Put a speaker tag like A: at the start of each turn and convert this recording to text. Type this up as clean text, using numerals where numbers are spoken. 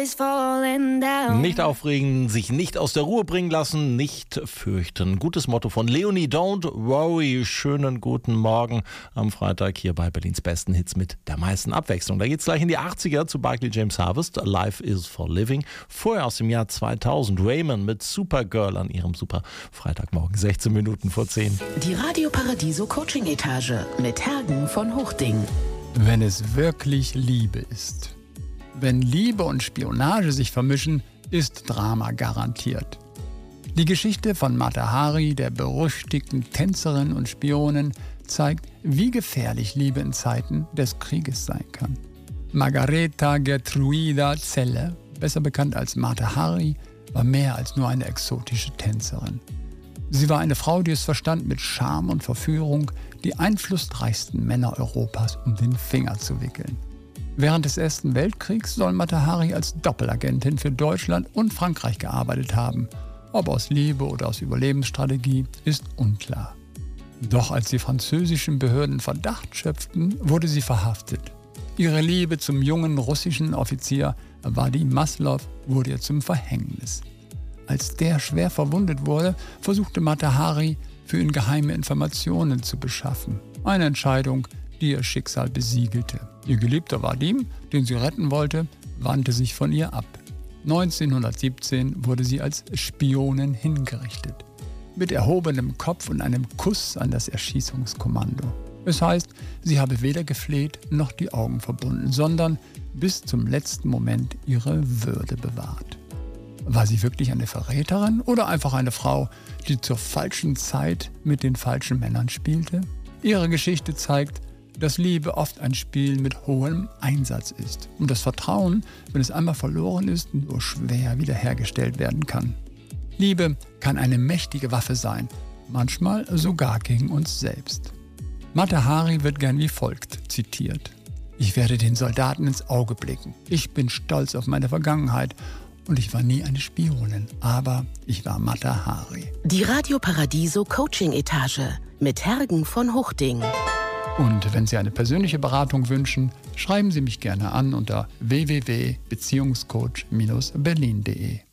A: is falling down.
B: Nicht aufregen, sich nicht aus der Ruhe bringen lassen, nicht fürchten. Gutes Motto von Leonie, don't worry. Schönen guten Morgen am Freitag hier bei Berlins besten Hits mit der meisten Abwechslung. Da geht's gleich in die 80er zu Barclay James Harvest, Life is for Living. Vorher aus dem Jahr 2000 Raymond mit Supergirl an ihrem super Freitagmorgen, 16 Minuten vor 10.
C: Die Radio Paradiso Coaching Etage mit Hergen von Hochding.
D: Wenn es wirklich Liebe ist. Wenn Liebe und Spionage sich vermischen, ist Drama garantiert. Die Geschichte von Mata Hari, der berüchtigten Tänzerin und Spionin, zeigt, wie gefährlich Liebe in Zeiten des Krieges sein kann. Margareta Gertruida Celle, besser bekannt als Mata Hari, war mehr als nur eine exotische Tänzerin. Sie war eine Frau, die es verstand, mit Charme und Verführung die einflussreichsten Männer Europas um den Finger zu wickeln. Während des Ersten Weltkriegs soll Mata Hari als Doppelagentin für Deutschland und Frankreich gearbeitet haben. Ob aus Liebe oder aus Überlebensstrategie, ist unklar. Doch als die französischen Behörden Verdacht schöpften, wurde sie verhaftet. Ihre Liebe zum jungen russischen Offizier Vadim Maslow wurde ihr zum Verhängnis. Als der schwer verwundet wurde, versuchte Mata Hari, für ihn geheime Informationen zu beschaffen. Eine Entscheidung, die ihr Schicksal besiegelte. Ihr Geliebter Vadim, den sie retten wollte, wandte sich von ihr ab. 1917 wurde sie als Spionin hingerichtet. Mit erhobenem Kopf und einem Kuss an das Erschießungskommando. Es heißt, sie habe weder gefleht noch die Augen verbunden, sondern bis zum letzten Moment ihre Würde bewahrt. War sie wirklich eine Verräterin oder einfach eine Frau, die zur falschen Zeit mit den falschen Männern spielte? Ihre Geschichte zeigt, dass Liebe oft ein Spiel mit hohem Einsatz ist und das Vertrauen, wenn es einmal verloren ist, nur schwer wiederhergestellt werden kann. Liebe kann eine mächtige Waffe sein, manchmal sogar gegen uns selbst. Mata Hari wird gern wie folgt zitiert: Ich werde den Soldaten ins Auge blicken. Ich bin stolz auf meine Vergangenheit. Und ich war nie eine Spionin, aber ich war Mata Hari.
C: Die Radio Paradiso Coaching Etage mit Hergen von Hochding.
D: Und wenn Sie eine persönliche Beratung wünschen, schreiben Sie mich gerne an unter www.beziehungscoach-berlin.de.